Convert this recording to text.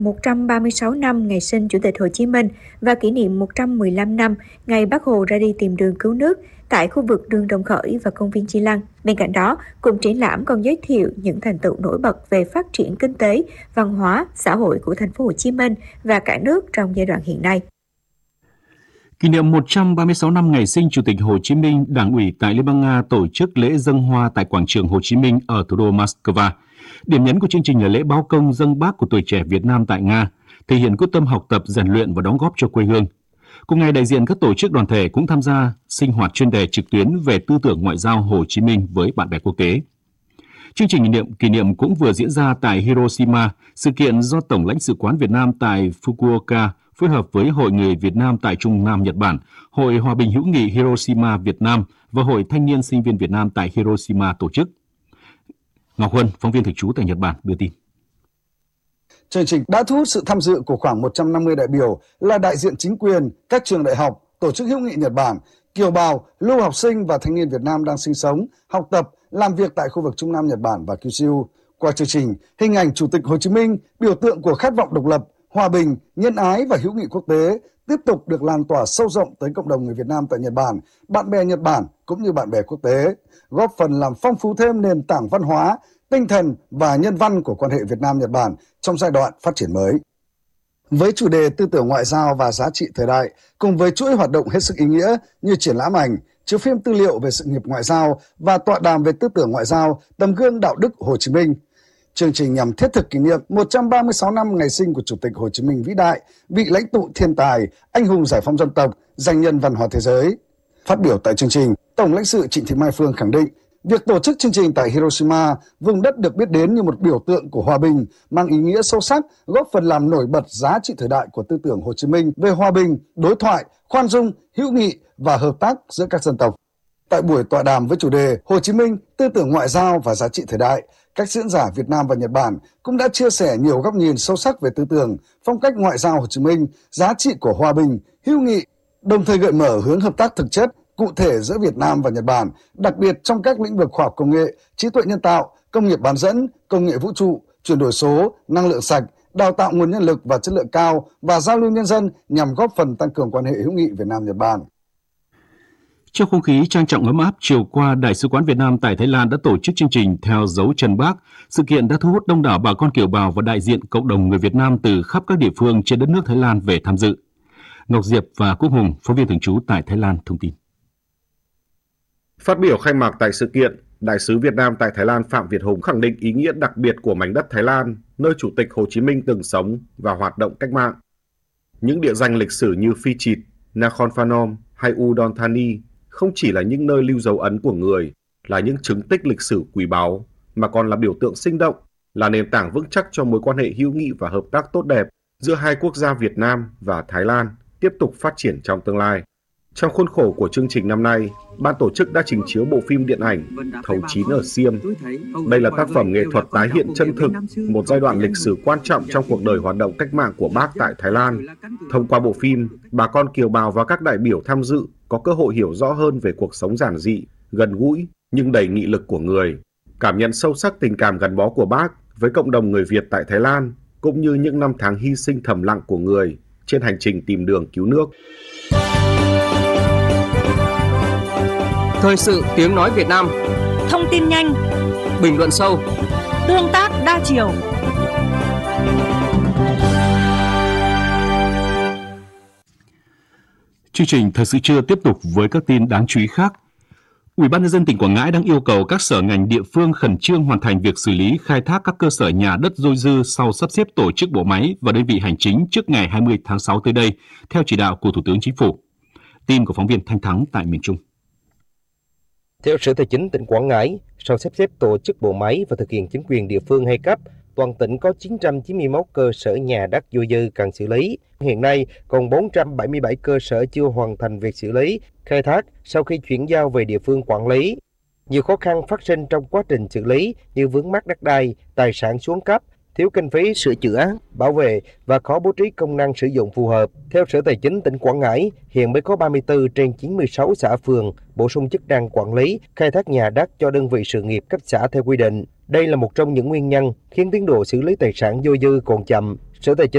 136 năm ngày sinh Chủ tịch Hồ Chí Minh và kỷ niệm 115 năm ngày Bác Hồ ra đi tìm đường cứu nước tại khu vực đường Đồng Khởi và công viên Chi Lăng. Bên cạnh đó, cụm triển lãm còn giới thiệu những thành tựu nổi bật về phát triển kinh tế, văn hóa, xã hội của thành phố Hồ Chí Minh và cả nước trong giai đoạn hiện nay. Kỷ niệm 136 năm ngày sinh Chủ tịch Hồ Chí Minh, Đảng ủy tại Liên bang Nga tổ chức lễ dâng hoa tại quảng trường Hồ Chí Minh ở thủ đô Moscow. Điểm nhấn của chương trình là lễ báo công dâng Bác của tuổi trẻ Việt Nam tại Nga, thể hiện quyết tâm học tập, rèn luyện và đóng góp cho quê hương. Cùng ngày, đại diện các tổ chức đoàn thể cũng tham gia sinh hoạt chuyên đề trực tuyến về tư tưởng ngoại giao Hồ Chí Minh với bạn bè quốc tế. Chương trình kỷ niệm cũng vừa diễn ra tại Hiroshima, sự kiện do Tổng lãnh sự quán Việt Nam tại Fukuoka phối hợp với Hội Người Việt Nam tại Trung Nam Nhật Bản, Hội Hòa bình hữu nghị Hiroshima Việt Nam và Hội Thanh niên sinh viên Việt Nam tại Hiroshima tổ chức. Ngọc Huân, phóng viên thường trú tại Nhật Bản đưa tin. Chương trình đã thu hút sự tham dự của khoảng 150 đại biểu là đại diện chính quyền, các trường đại học, tổ chức hữu nghị Nhật Bản, kiều bào, lưu học sinh và thanh niên Việt Nam đang sinh sống, học tập, làm việc tại khu vực Trung Nam Nhật Bản và Kyushu. Qua chương trình, hình ảnh Chủ tịch Hồ Chí Minh, biểu tượng của khát vọng độc lập, hòa bình, nhân ái và hữu nghị quốc tế tiếp tục được lan tỏa sâu rộng tới cộng đồng người Việt Nam tại Nhật Bản, bạn bè Nhật Bản cũng như bạn bè quốc tế, góp phần làm phong phú thêm nền tảng văn hóa, tinh thần và nhân văn của quan hệ Việt Nam-Nhật Bản trong giai đoạn phát triển mới. Với chủ đề tư tưởng ngoại giao và giá trị thời đại, cùng với chuỗi hoạt động hết sức ý nghĩa như triển lãm ảnh, chiếu phim tư liệu về sự nghiệp ngoại giao và tọa đàm về tư tưởng ngoại giao, tấm gương đạo đức Hồ Chí Minh, chương trình nhằm thiết thực kỷ niệm 136 năm ngày sinh của Chủ tịch Hồ Chí Minh vĩ đại, vị lãnh tụ thiên tài, anh hùng giải phóng dân tộc, danh nhân văn hóa thế giới. Phát biểu tại chương trình, Tổng lãnh sự Trịnh Thị Mai Phương khẳng định, việc tổ chức chương trình tại Hiroshima, vùng đất được biết đến như một biểu tượng của hòa bình, mang ý nghĩa sâu sắc, góp phần làm nổi bật giá trị thời đại của tư tưởng Hồ Chí Minh về hòa bình, đối thoại, khoan dung, hữu nghị và hợp tác giữa các dân tộc. Tại buổi tọa đàm với chủ đề Hồ Chí Minh, tư tưởng ngoại giao và giá trị thời đại, các diễn giả Việt Nam và Nhật Bản cũng đã chia sẻ nhiều góc nhìn sâu sắc về tư tưởng, phong cách ngoại giao Hồ Chí Minh, giá trị của hòa bình, hữu nghị, đồng thời gợi mở hướng hợp tác thực chất, cụ thể giữa Việt Nam và Nhật Bản, đặc biệt trong các lĩnh vực khoa học công nghệ, trí tuệ nhân tạo, công nghiệp bán dẫn, công nghệ vũ trụ, chuyển đổi số, năng lượng sạch, đào tạo nguồn nhân lực và chất lượng cao và giao lưu nhân dân nhằm góp phần tăng cường quan hệ hữu nghị Việt Nam-Nhật Bản. Trong không khí trang trọng ấm áp, chiều qua, Đại sứ quán Việt Nam tại Thái Lan đã tổ chức chương trình Theo dấu chân Bác. Sự kiện đã thu hút đông đảo bà con kiều bào và đại diện cộng đồng người Việt Nam từ khắp các địa phương trên đất nước Thái Lan về tham dự. Ngọc Diệp và Quốc Hùng, phóng viên thường trú tại Thái Lan thông tin. Phát biểu khai mạc tại sự kiện, Đại sứ Việt Nam tại Thái Lan Phạm Việt Hùng khẳng định ý nghĩa đặc biệt của mảnh đất Thái Lan, nơi Chủ tịch Hồ Chí Minh từng sống và hoạt động cách mạng. Những địa danh lịch sử như Phi Chít, Nakhon Phanom hay Udon Thani không chỉ là những nơi lưu dấu ấn của người, là những chứng tích lịch sử quý báu, mà còn là biểu tượng sinh động, là nền tảng vững chắc cho mối quan hệ hữu nghị và hợp tác tốt đẹp giữa hai quốc gia Việt Nam và Thái Lan tiếp tục phát triển trong tương lai. Trong khuôn khổ của chương trình năm nay, ban tổ chức đã trình chiếu bộ phim điện ảnh Thấu Chín ở Siem. Đây là tác phẩm nghệ thuật tái hiện chân thực một giai đoạn lịch sử quan trọng trong cuộc đời hoạt động cách mạng của Bác tại Thái Lan. Thông qua bộ phim, bà con kiều bào và các đại biểu tham dự có cơ hội hiểu rõ hơn về cuộc sống giản dị, gần gũi nhưng đầy nghị lực của người, cảm nhận sâu sắc tình cảm gắn bó của Bác với cộng đồng người Việt tại Thái Lan, cũng như những năm tháng hy sinh thầm lặng của người trên hành trình tìm đường cứu nước. Thời sự tiếng nói Việt Nam. Thông tin nhanh, bình luận sâu, tương tác đa chiều. Chương trình Thời sự trưa tiếp tục với các tin đáng chú ý khác. Ủy ban nhân dân tỉnh Quảng Ngãi đang yêu cầu các sở ngành địa phương khẩn trương hoàn thành việc xử lý khai thác các cơ sở nhà đất dôi dư sau sắp xếp tổ chức bộ máy và đơn vị hành chính trước ngày 20 tháng 6 tới đây, theo chỉ đạo của Thủ tướng Chính phủ. Tin của phóng viên Thanh Thắng tại miền Trung. Theo Sở Tài chính tỉnh Quảng Ngãi, sau sắp xếp tổ chức bộ máy và thực hiện chính quyền địa phương hai cấp, toàn tỉnh có 991 cơ sở nhà đất dôi dư cần xử lý. Hiện nay, còn 477 cơ sở chưa hoàn thành việc xử lý, khai thác sau khi chuyển giao về địa phương quản lý. Nhiều khó khăn phát sinh trong quá trình xử lý như vướng mắc đất đai, tài sản xuống cấp, thiếu kinh phí sửa chữa, bảo vệ và khó bố trí công năng sử dụng phù hợp. Theo Sở Tài chính tỉnh Quảng Ngãi, hiện mới có 34 trên 96 xã phường bổ sung chức năng quản lý, khai thác nhà đất cho đơn vị sự nghiệp cấp xã theo quy định. Đây là một trong những nguyên nhân khiến tiến độ xử lý tài sản dôi dư còn chậm. Sở Tài chính